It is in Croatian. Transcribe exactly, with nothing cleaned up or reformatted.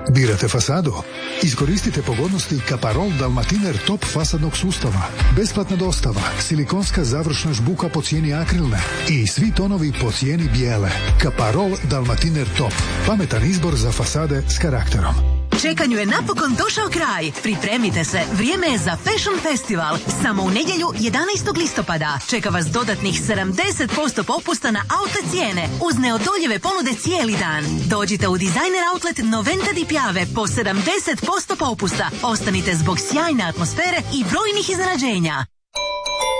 Birate fasadu? Iskoristite pogodnosti Kaparol Dalmatiner Top fasadnog sustava. Besplatna dostava, silikonska završna žbuka po cijeni akrilne i svi tonovi po cijeni bijele. Kaparol Dalmatiner Top. Pametan izbor za fasade s karakterom. Čekanju je napokon došao kraj. Pripremite se, vrijeme je za Fashion Festival. Samo u nedjelju jedanaestog listopada čeka vas dodatnih sedamdeset posto popusta na outlet cijene uz neodoljive ponude cijeli dan. Dođite u Designer Outlet Noventa di Piave po sedamdeset posto popusta. Ostanite zbog sjajne atmosfere i brojnih iznenađenja.